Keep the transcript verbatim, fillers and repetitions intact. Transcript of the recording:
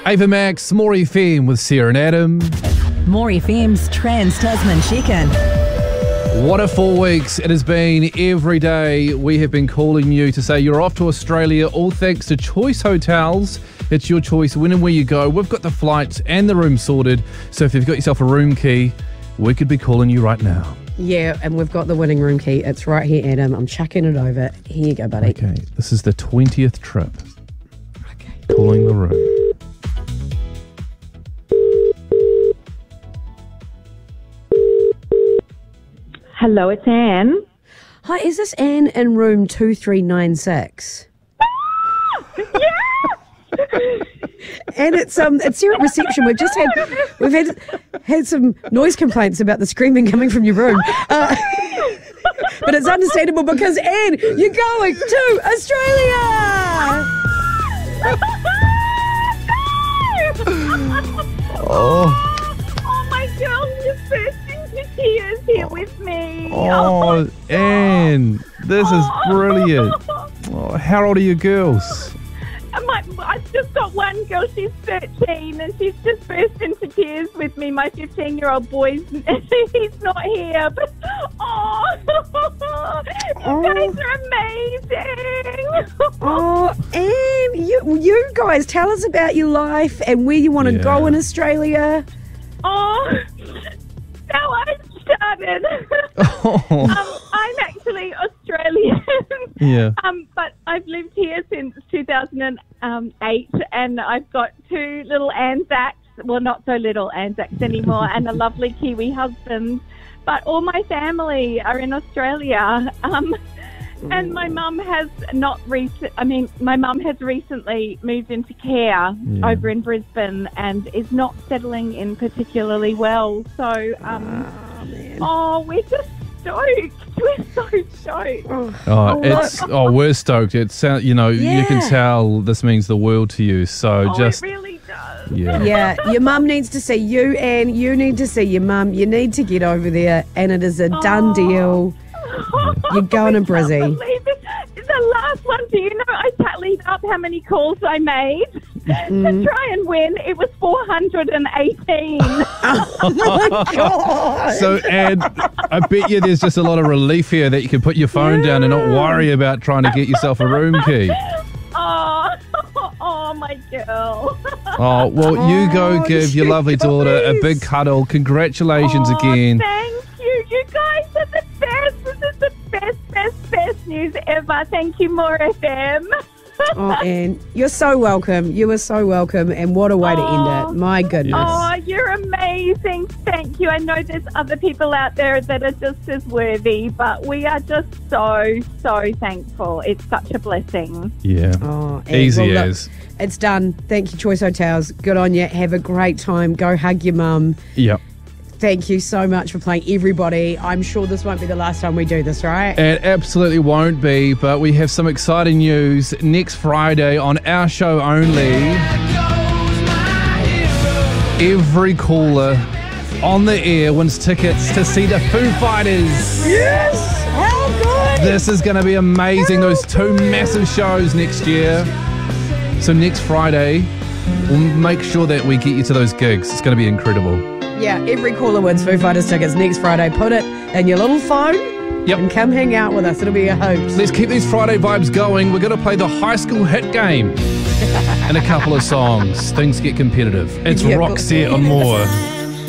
Ava Max, More F M with Sarah and Adam. More F M's Trans-Tasman check-in. What a four weeks it has been. Every day we have been calling you to say you're off to Australia, all thanks to Choice Hotels. It's your choice when and where you go. We've got the flights and the room sorted. So if you've got yourself a room key, we could be calling you right now. Yeah, and we've got the winning room key. It's right here, Adam. I'm chucking it over. Here you go, buddy. Okay, this is the twentieth trip. Okay. Calling the room. Hello, it's Anne. Hi, is this Anne in room two three nine six? Yes! And it's um it's here at reception. We've just had we've had had some noise complaints about the screaming coming from your room. Uh, but it's understandable because Anne, you're going to Australia. Oh. Oh my girls, you're bursting to tears here with me. Oh, Anne, this is brilliant. Oh, how old are your girls? My, I've just got one girl, she's thirteen, and she's just burst into tears with me. My fifteen-year-old boy's, he's not here, but oh, you Oh. guys are amazing. Oh, Anne, you you guys tell us about your life and where you want to Yeah. go in Australia. Oh, so I started. Oh. um, I'm actually Australian. Yeah. Um, but I've lived here since two thousand eight, and I've got two little Anzacs. Well, not so little Anzacs anymore, and a lovely Kiwi husband. But all my family are in Australia. Um, and my mum has not recent. I mean, my mum has recently moved into care Yeah. over in Brisbane and is not settling in particularly well. So, um, oh, we're just stoked. We're so stoked. Oh, it's oh, we're stoked. It sound, you know, you can Yeah. tell this means the world to you. So Oh, just it really does. yeah. Yeah, your mum needs to see you, and you need to see your mum. You need to get over there, and it is a done Oh. deal. You're going to I Brizzy. can't believe it. The last one, do you know, I tallied up how many calls I made to try and win. It was four hundred eighteen. Oh my God. So, and I bet you there's just a lot of relief here that you can put your phone down and not worry about trying to get yourself a room key. Oh, oh, my girl. Oh, well, you go Oh, give your you lovely daughter a guys. big cuddle. Congratulations Oh, again. Thank you. You guys are the best. This is the best, best, best news ever. Thank you, More F M. Oh, Anne, you're so welcome. You are so welcome, and what a way to end it. My goodness. Oh, you're amazing. Thank you. I know there's other people out there that are just as worthy, but we are just so, so thankful. It's such a blessing. Yeah. Oh, Anne, Easy well, look, as. It's done. Thank you, Choice Hotels. Good on you. Have a great time. Go hug your mum. Yep. Thank you so much for playing, everybody. I'm sure this won't be the last time we do this, right? It absolutely won't be, but we have some exciting news next Friday on our show only. Every caller on the air wins tickets to see the Foo Fighters. Yes! How good! This is going to be amazing. Those two massive shows next year. So next Friday, we'll make sure that we get you to those gigs. It's going to be incredible. Yeah, every caller wins Foo Fighters tickets next Friday. Put it in your little phone Yep. and come hang out with us. It'll be a hoot. Let's keep these Friday vibes going. We're going to play the high school hit game in a couple of songs. Things get competitive. It's Yeah, Roxette on More.